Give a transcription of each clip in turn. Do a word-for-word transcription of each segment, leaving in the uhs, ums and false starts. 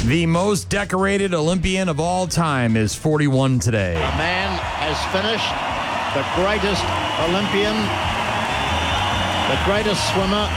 The most decorated Olympian of all time is forty-one today. A man has finished the greatest Olympian, the greatest swimmer.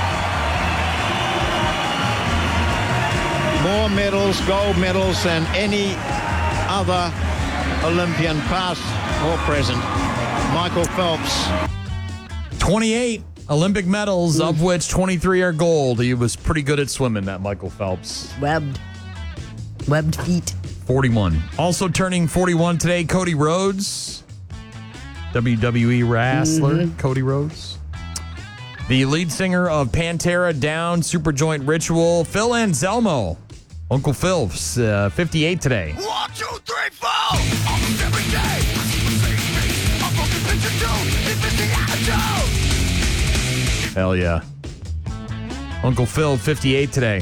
More medals, gold medals than any other Olympian, past or present. Michael Phelps. twenty-eight Olympic medals, of which twenty-three are gold. He was pretty good at swimming, that Michael Phelps. Webbed. Webbed feet. forty-one. Also turning forty-one today, Cody Rhodes. W W E wrestler, mm-hmm. Cody Rhodes. The lead singer of Pantera, Down, Superjoint Ritual, Phil Anselmo. Uncle Phil's uh, fifty-eight today. One, two, three, four. Almost every day. A broken picture too. It's missing attitude. Hell yeah. Uncle Phil, fifty-eight today.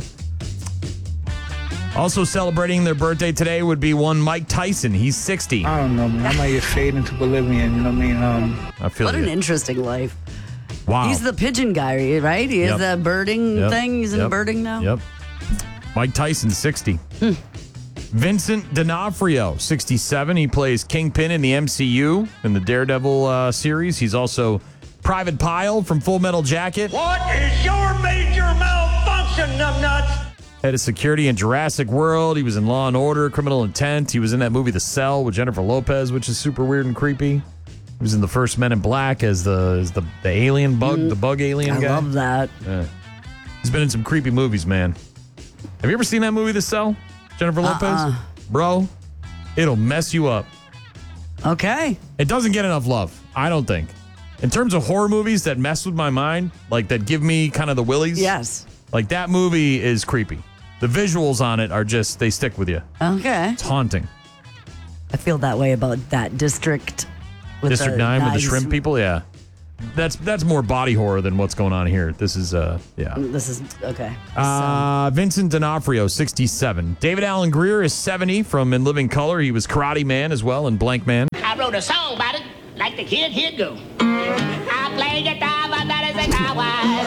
Also celebrating their birthday today would be one Mike Tyson. He's sixty. I don't know, man. I might get fade into Bolivian, you know what I mean? Um, I feel What you. an interesting life. Wow. He's the pigeon guy, right? He Yep. is that birding Yep. thing. He's in Yep. birding now. Yep. Mike Tyson, sixty. Hmm. Vincent D'Onofrio, sixty-seven. He plays Kingpin in the M C U in the Daredevil uh, series. He's also Private Pyle from Full Metal Jacket. What is your major malfunction, numbnuts? Head of security in Jurassic World. He was in Law and Order, Criminal Intent. He was in that movie The Cell with Jennifer Lopez, which is super weird and creepy. He was in the first Men in Black as the as the, the alien bug, mm. the bug alien I guy. I love that. Yeah. He's been in some creepy movies, man. Have you ever seen that movie, The Cell? Jennifer Lopez? Uh-uh. Bro, it'll mess you up. Okay. It doesn't get enough love, I don't think. In terms of horror movies that mess with my mind, like that give me kind of the willies. Yes. Like that movie is creepy. The visuals on it are just, they stick with you. Okay. It's haunting. I feel that way about that district. With District the nine with the knives. shrimp people, yeah. That's that's more body horror than what's going on here. This is, uh, yeah. This is, okay. Uh, Vincent D'Onofrio, sixty-seven. David Alan Grier is seventy from In Living Color. He was Karate Man as well in Blank Man. I wrote a song about it, like the kid, here it go. I play guitar, but that is a car wise.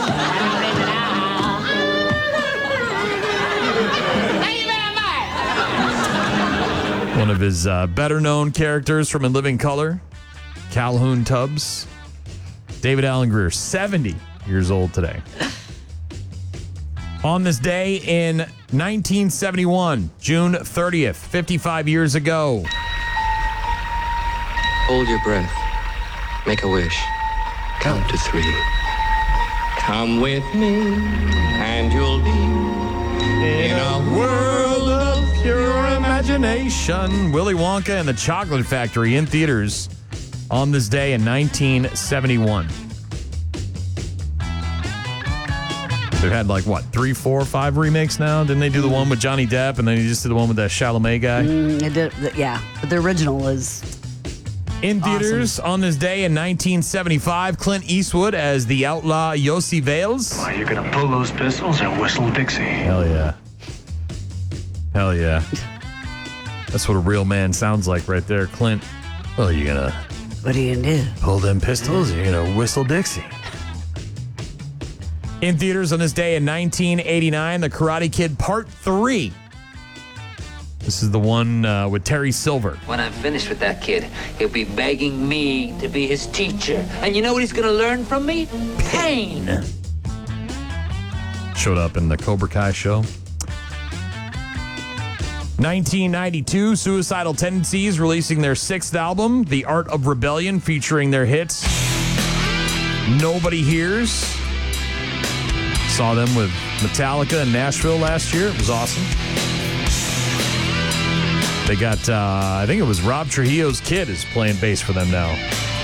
Thank you very much. One of his uh, better-known characters from In Living Color, Calhoun Tubbs. David Alan Grier, seventy years old today. On this day in nineteen seventy-one, June thirtieth, fifty-five years ago. Hold your breath. Make a wish. Count to three. Come with me, and you'll be in a world of pure imagination. Willy Wonka and the Chocolate Factory in theaters on this day in nineteen seventy-one. They've had like, what, three, four, five remakes now? Didn't they do the one with Johnny Depp and then he just did the one with that Chalamet guy? Mm, it did, yeah, but the original is in theaters awesome. On this day in nineteen seventy-five, Clint Eastwood as the outlaw Yossi Vales. Are you going to pull those pistols or whistle Dixie? Hell yeah. Hell yeah. That's what a real man sounds like right there, Clint. Well, you gonna... What are you gonna do? Pull them pistols, you're gonna whistle Dixie. In theaters on this day in nineteen eighty-nine, The Karate Kid Part three. This is the one uh, with Terry Silver. When I'm finished with that kid, he'll be begging me to be his teacher. And you know what he's gonna learn from me? Pain. Showed up in the Cobra Kai show. nineteen ninety-two, Suicidal Tendencies releasing their sixth album, The Art of Rebellion, featuring their hits Nobody Hears. Saw them with Metallica in Nashville last year. It was awesome. They got, uh, I think it was Rob Trujillo's kid is playing bass for them now.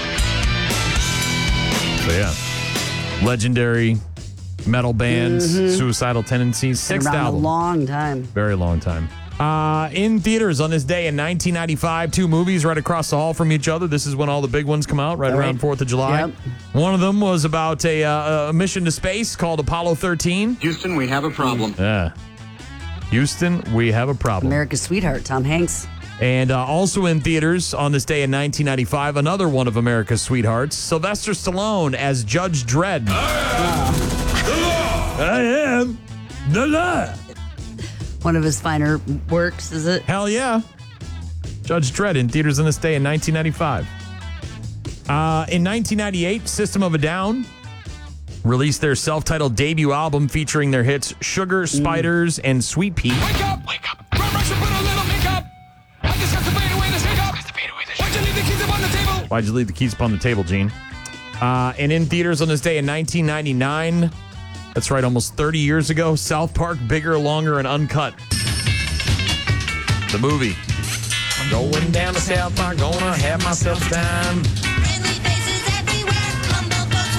So yeah, legendary metal bands, mm-hmm. Suicidal Tendencies, sixth Been around album. a long time. Very long time. Uh, in theaters on this day in nineteen ninety-five, two movies right across the hall from each other. This is when all the big ones come out, right, right. around fourth of July. Yep. One of them was about a, uh, a mission to space called Apollo thirteen. Houston, we have a problem. Yeah. Houston, we have a problem. America's Sweetheart, Tom Hanks. And uh, also in theaters on this day in nineteen ninety-five, another one of America's sweethearts, Sylvester Stallone as Judge Dredd. I am the law. I am the law. One of his finer works, is it? Hell yeah. Judge Dredd in theaters on this day in nineteen ninety-five. Uh, in nineteen ninety-eight, System of a Down released their self-titled debut album featuring their hits Sugar, Spiders, mm. and Sweet Pea. Wake up! Wake up! Run, rush, and put a little makeup. I just have to fade away the shake up. Why'd you leave the keys up on the table? Why'd you leave the keys up on the table, Gene? Uh, and in theaters on this day in nineteen ninety-nine, that's right, almost thirty years ago, South Park, Bigger, Longer, and Uncut. The movie. I'm going down to South Park, gonna have myself a time. Friendly faces everywhere, humble folks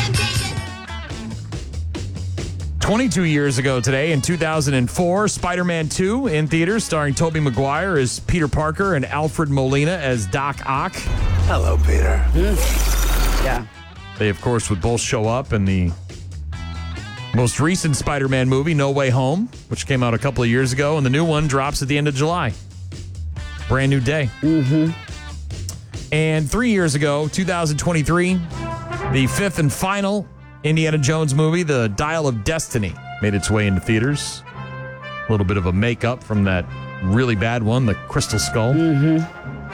without temptation. twenty-two years ago today, in two thousand four, Spider-Man two in theaters, starring Tobey Maguire as Peter Parker and Alfred Molina as Doc Ock. Hello, Peter. Yeah. They, of course, would both show up in the most recent Spider-Man movie, No Way Home, which came out a couple of years ago, and the new one drops at the end of July. Brand new day. Mm-hmm. And three years ago, two thousand twenty-three, the fifth and final Indiana Jones movie, The Dial of Destiny, made its way into theaters. A little bit of a makeup from that really bad one, The Crystal Skull. Mm-hmm.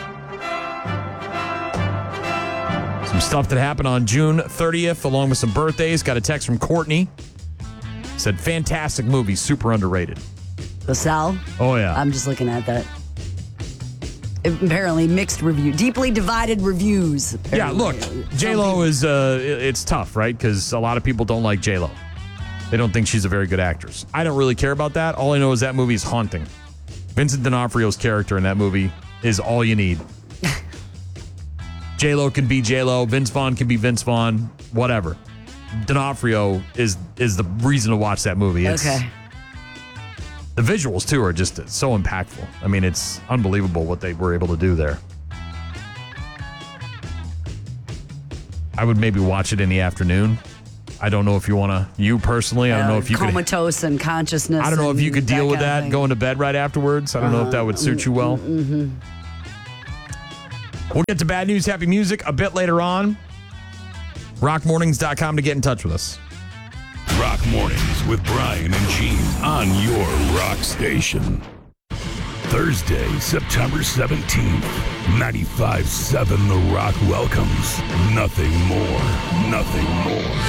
Some stuff that happened on June thirtieth, along with some birthdays. Got a text from Courtney. Said, fantastic movie, super underrated. The Sal? Oh, yeah. I'm just looking at that. Apparently mixed review, deeply divided reviews. Apparently. Yeah, look, J-Lo is, uh, it's tough, right? Because a lot of people don't like J-Lo. They don't think she's a very good actress. I don't really care about that. All I know is that movie is haunting. Vincent D'Onofrio's character in that movie is all you need. J-Lo can be J-Lo, Vince Vaughn can be Vince Vaughn, whatever. D'Onofrio is is the reason to watch that movie. It's, okay. The visuals, too, are just so impactful. I mean, it's unbelievable what they were able to do there. I would maybe watch it in the afternoon. I don't know if you want to, you personally, I don't uh, know if you comatose could. and consciousness. I don't know if you could deal with that, that going to bed right afterwards. I don't uh, know if that would suit you well. Mm-hmm. We'll get to bad news, happy music a bit later on. rock mornings dot com to get in touch with us. Rock Mornings with Brian and Gene on your rock station. Thursday, September seventeenth, ninety-five point seven The Rock welcomes Nothing More, Nothing More.